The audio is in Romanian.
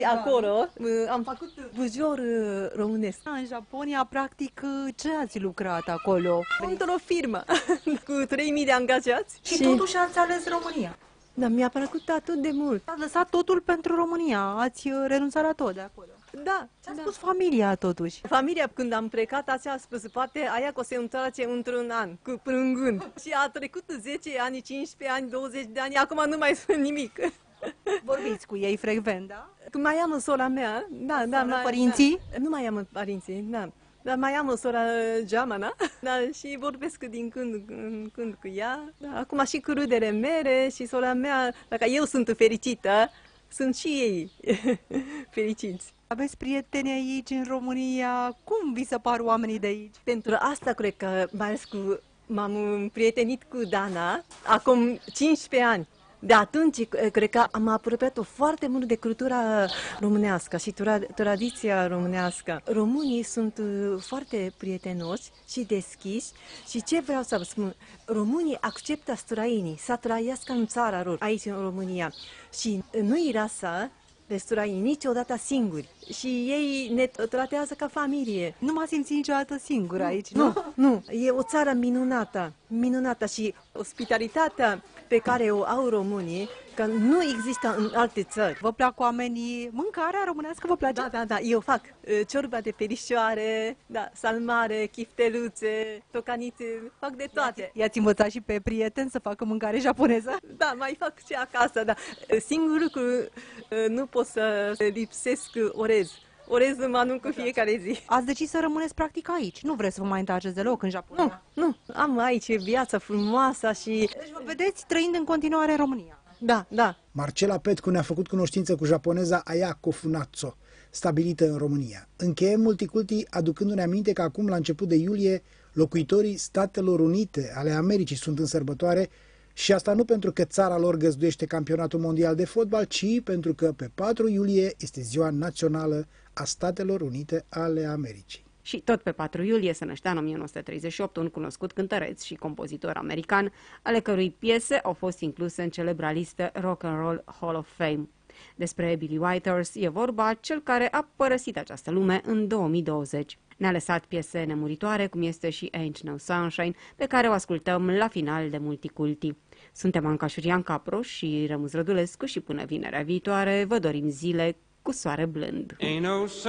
Acolo am făcut bujor românesc. În Japonia, practic, ce ați lucrat acolo? Într-o firmă cu 3000 de angajați. Și totuși ați ales România. Da, mi-a plăcut atât de mult. Ați lăsat totul pentru România, ați renunțat la tot de acolo. Da. Ce-a spus familia totuși? Familia, când am plecat, a spus, poate aia că o se întoarce într-un an, plângând. Și a trecut 10 ani, 15 ani, 20 de ani, acum nu mai spun nimic. Vorbiți cu ei frecvent, da? Când mai am sora mea, părinții? Da, nu mai am părinții, da. Dar mai am o sora geamănă, da, și vorbesc din când în când cu ea. Da, acum și cu rudele mele și sora mea, dacă eu sunt fericită, sunt și ei fericiți. Aveți prieteni aici în România? Cum vi se par oamenii de aici? Pentru asta cred că mai ales m-am prietenit cu Dana acum 15 ani. De atunci, cred că am apropiat-o foarte mult de cultura românească și tradiția românească. Românii sunt foarte prietenoși și deschiși și ce vreau să vă spun, românii acceptă străinii să trăiască în țara lor, aici în România. Și nu-i lasă pe străini niciodată singuri și ei ne tratează ca familie. Nu m-a simțit niciodată singur aici, nu? Nu, e o țară minunată și ospitalitatea pe care o au românii, că nu există în alte țări. Vă plac oamenii? Mâncarea românească vă place? Da, eu fac ciorba de perișoare, da, salmare, chifteluțe, tocanițe, fac de toate. I-ați învățat și pe prieteni să facă mâncare japoneză? Da, mai fac și acasă, da. Singur lucru, nu pot să lipsesc orez. Orezul mănânc cu fiecare zi. Ați decis să rămâneți practic aici? Nu vreți să vă mai întoarceți deloc în Japonia? Nu, am aici viața frumoasă și... Deci vă vedeți trăind în continuare în România? Da. Marcela Petcu ne-a făcut cunoștință cu japoneza Ayako Funatsu, stabilită în România. Încheiem Multiculti aducându-ne aminte că acum, la început de iulie, locuitorii Statelor Unite ale Americii sunt în sărbătoare și asta nu pentru că țara lor găzduiește campionatul mondial de fotbal, ci pentru că pe 4 iulie este ziua națională a Statelor Unite ale Americii. Și tot pe 4 iulie se năștea în 1938 un cunoscut cântăreț și compozitor american, ale cărui piese au fost incluse în celebra listă Rock and Roll Hall of Fame. Despre Billy Withers e vorba, cel care a părăsit această lume în 2020. Ne-a lăsat piese nemuritoare, cum este și Ain't No Sunshine, pe care o ascultăm la final de Multiculti. Suntem Anca Șurian Capro și Rămuz Rădulescu și până vinerea viitoare vă dorim zile cu soare blând.